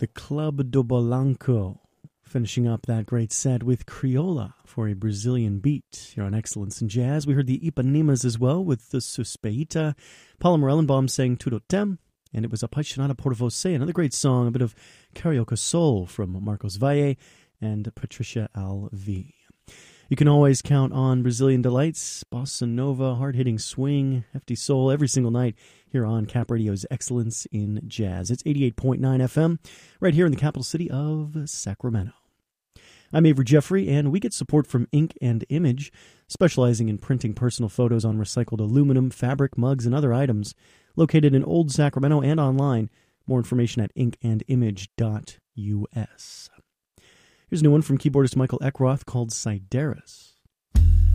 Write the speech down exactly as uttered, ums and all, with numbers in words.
the Club do Bolanco, finishing up that great set with Criolla for a Brazilian beat here on Excellence in Jazz. We heard the Ipanemas as well with the Suspeita. Paula Morellenbaum sang Tudo Tem, and it was Apaixonada por Você, another great song, a bit of Carioca Soul from Marcos Valle and Patricia Alvi. You can always count on Brazilian delights, bossa nova, hard-hitting swing, hefty soul every single night here on Cap Radio's Excellence in Jazz. It's eighty-eight point nine F M right here in the capital city of Sacramento. I'm Avery Jeffrey, and we get support from Ink and Image, specializing in printing personal photos on recycled aluminum, fabric, mugs, and other items, located in Old Sacramento and online. More information at ink and image dot U S. Here's a new one from keyboardist Michael Eckroth called Sideris.